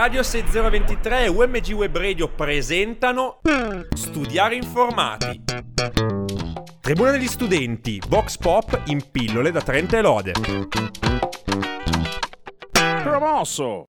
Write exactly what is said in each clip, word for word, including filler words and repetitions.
Radio sei zero due tre e U M G Web Radio presentano Studiare Informati. Tribuna degli studenti, Vox Pop in pillole da Trento e Lode. Promosso!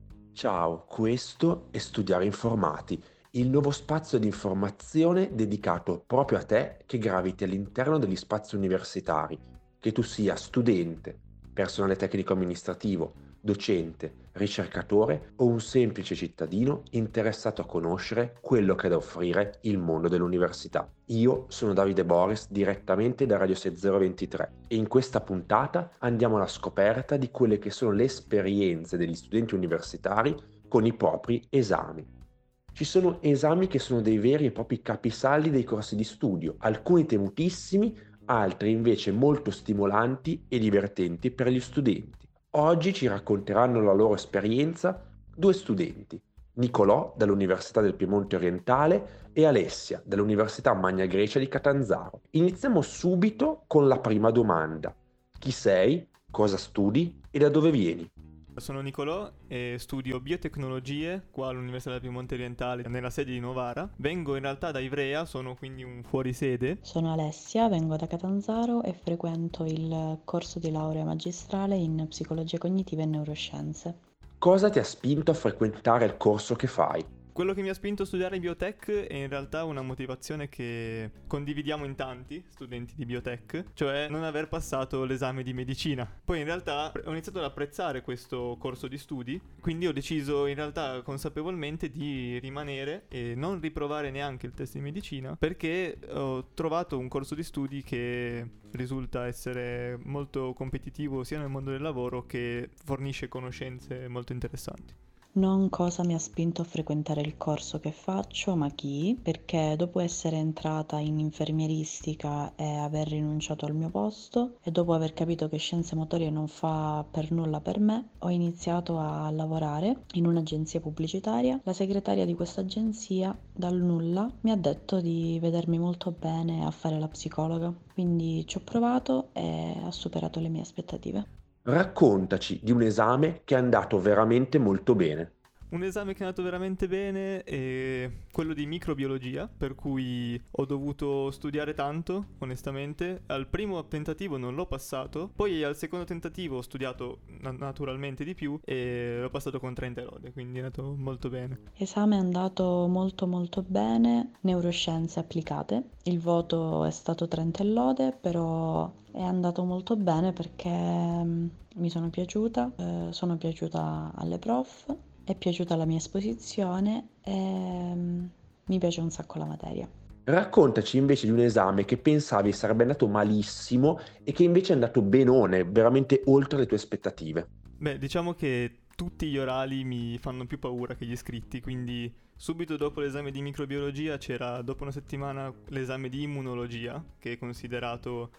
Ciao, questo è Studiare Informati, il nuovo spazio di informazione dedicato proprio a te che graviti all'interno degli spazi universitari, che tu sia studente, personale tecnico amministrativo, docente, ricercatore o un semplice cittadino interessato a conoscere quello che ha da offrire il mondo dell'università. Io sono Davide Boris, direttamente da Radio sei zero due tre, e in questa puntata andiamo alla scoperta di quelle che sono le esperienze degli studenti universitari con i propri esami. Ci sono esami che sono dei veri e propri capisaldi dei corsi di studio, alcuni temutissimi, altri invece molto stimolanti e divertenti per gli studenti. Oggi ci racconteranno la loro esperienza due studenti, Nicolò dall'Università del Piemonte Orientale e Alessia dall'Università Magna Grecia di Catanzaro. Iniziamo subito con la prima domanda. Chi sei? Cosa studi? E da dove vieni? Sono Nicolò e studio biotecnologie qua all'Università del Piemonte Orientale nella sede di Novara. Vengo in realtà da Ivrea, sono quindi un fuorisede. Sono Alessia, vengo da Catanzaro e frequento il corso di laurea magistrale in psicologia cognitiva e neuroscienze. Cosa ti ha spinto a frequentare il corso che fai? Quello che mi ha spinto a studiare biotech è in realtà una motivazione che condividiamo in tanti studenti di biotech, cioè non aver passato l'esame di medicina. Poi in realtà ho iniziato ad apprezzare questo corso di studi, quindi ho deciso in realtà consapevolmente di rimanere e non riprovare neanche il test di medicina, perché ho trovato un corso di studi che risulta essere molto competitivo sia nel mondo del lavoro che fornisce conoscenze molto interessanti. Non cosa mi ha spinto a frequentare il corso che faccio, ma chi, perché dopo essere entrata in infermieristica e aver rinunciato al mio posto e dopo aver capito che scienze motorie non fa per nulla per me, ho iniziato a lavorare in un'agenzia pubblicitaria. La segretaria di questa agenzia, dal nulla, mi ha detto di vedermi molto bene a fare la psicologa, quindi ci ho provato e ha superato le mie aspettative. Raccontaci di un esame che è andato veramente molto bene. Un esame che è andato veramente bene è quello di microbiologia, per cui ho dovuto studiare tanto, onestamente. Al primo tentativo non l'ho passato, poi al secondo tentativo ho studiato na- naturalmente di più e l'ho passato con trenta lode, quindi è andato molto bene. Esame è andato molto molto bene, neuroscienze applicate. Il voto è stato trenta lode, però è andato molto bene perché mh, mi sono piaciuta, eh, sono piaciuta alle prof. È piaciuta la mia esposizione e um, mi piace un sacco la materia. Raccontaci invece di un esame che pensavi sarebbe andato malissimo e che invece è andato benone, veramente oltre le tue aspettative. Beh, diciamo che tutti gli orali mi fanno più paura che gli scritti, quindi subito dopo l'esame di microbiologia c'era, dopo una settimana, l'esame di immunologia, che è considerato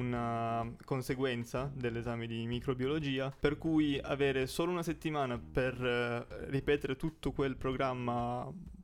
una conseguenza dell'esame di microbiologia, per cui avere solo una settimana per eh, ripetere tutto quel programma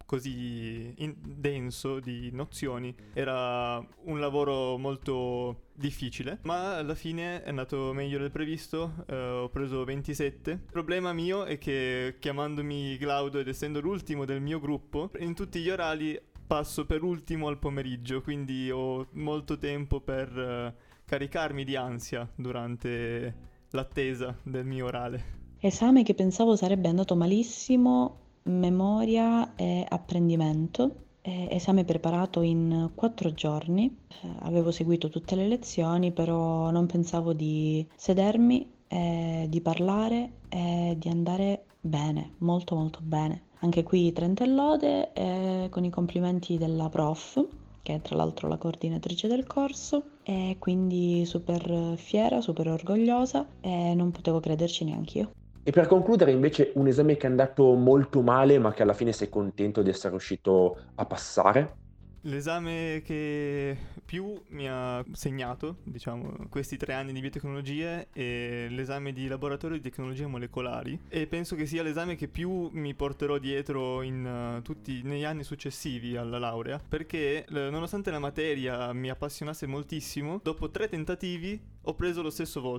così in- denso di nozioni era un lavoro molto difficile, ma alla fine è andato meglio del previsto. eh, ho preso ventisette. Il problema mio è che, chiamandomi Glaudo ed essendo l'ultimo del mio gruppo, in tutti gli orali passo per ultimo al pomeriggio, quindi ho molto tempo per eh, caricarmi di ansia durante l'attesa del mio orale. Esame che pensavo sarebbe andato malissimo, memoria e apprendimento. Eh, esame preparato in quattro giorni. Eh, avevo seguito tutte le lezioni, però non pensavo di sedermi, e di parlare e di andare bene, molto molto bene. Anche qui trenta lode e con i complimenti della prof, che è tra l'altro la coordinatrice del corso, e quindi super fiera, super orgogliosa e non potevo crederci neanch'io. E per concludere invece un esame che è andato molto male ma che alla fine sei contento di essere riuscito a passare? L'esame che più mi ha segnato, diciamo, questi tre anni di biotecnologie è l'esame di laboratorio di tecnologie molecolari, e penso che sia l'esame che più mi porterò dietro in uh, tutti negli anni successivi alla laurea, perché l- nonostante la materia mi appassionasse moltissimo, dopo tre tentativi ho preso lo stesso voto.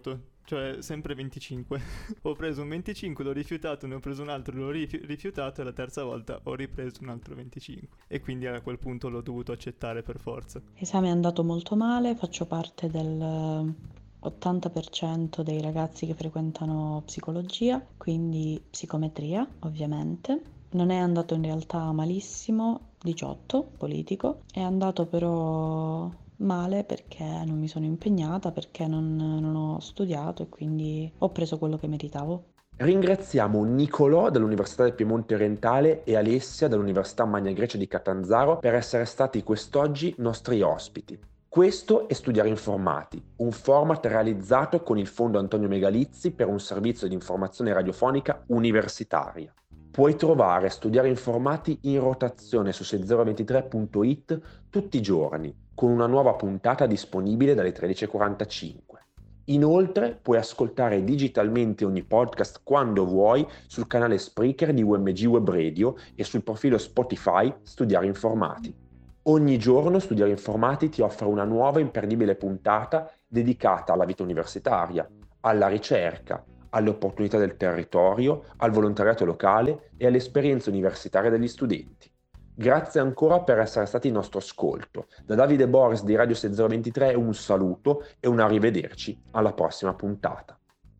cioè sempre venticinque. Ho preso un venticinque, l'ho rifiutato, ne ho preso un altro, l'ho rifi- rifiutato e la terza volta ho ripreso un altro venticinque. E quindi a quel punto l'ho dovuto accettare per forza. L'esame è andato molto male, faccio parte del ottanta per cento dei ragazzi che frequentano psicologia, quindi psicometria ovviamente. Non è andato in realtà malissimo, diciotto, politico. È andato però male perché non mi sono impegnata, perché non, non ho studiato e quindi ho preso quello che meritavo. Ringraziamo Nicolò dell'Università del Piemonte Orientale e Alessia dell'Università Magna Grecia di Catanzaro per essere stati quest'oggi nostri ospiti. Questo è Studiare Informati, un format realizzato con il Fondo Antonio Megalizzi per un servizio di informazione radiofonica universitaria. Puoi trovare Studiare Informati in rotazione su sei zero due tre punto it tutti i giorni, con una nuova puntata disponibile dalle tredici e quarantacinque. Inoltre puoi ascoltare digitalmente ogni podcast quando vuoi sul canale Spreaker di U M G Web Radio e sul profilo Spotify Studiare Informati. Ogni giorno Studiare Informati ti offre una nuova imperdibile puntata dedicata alla vita universitaria, alla ricerca, alle opportunità del territorio, al volontariato locale e all'esperienza universitaria degli studenti. Grazie ancora per essere stati in nostro ascolto. Da Davide Boris di Radio sei zero due tre un saluto e un arrivederci alla prossima puntata.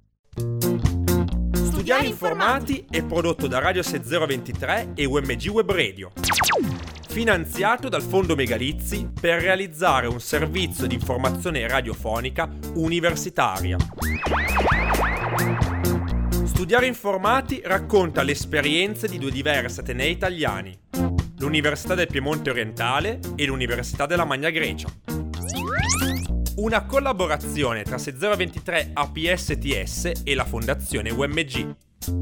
Studiare Informati è prodotto da Radio sei zero due tre e U M G Web Radio. Finanziato dal Fondo Megalizzi per realizzare un servizio di informazione radiofonica universitaria. Studiare Informati racconta le esperienze di due diversi atenei italiani, l'Università del Piemonte Orientale e l'Università della Magna Grecia. Una collaborazione tra sei zero due tre A P S T S e la Fondazione U M G.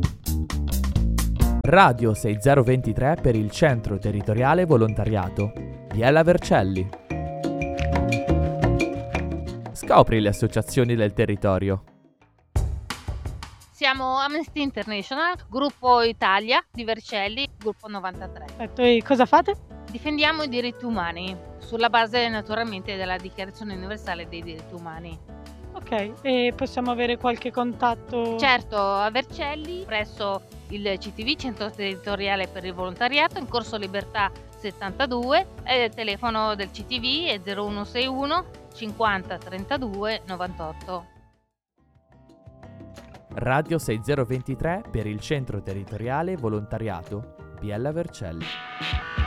Radio sei zero due tre per il Centro Territoriale Volontariato. Biella Vercelli. Scopri le associazioni del territorio. Siamo Amnesty International, gruppo Italia di Vercelli, gruppo novantatré. Perfetto, e cosa fate? Difendiamo i diritti umani, sulla base naturalmente della Dichiarazione Universale dei Diritti Umani. Ok, e possiamo avere qualche contatto? Certo, a Vercelli, presso il C T V, Centro Territoriale per il Volontariato, in Corso Libertà settantadue, e il telefono del C T V è zero uno sei uno cinquanta trentadue novantotto. Radio sei zero due tre per il Centro Territoriale Volontariato Biella Vercelli.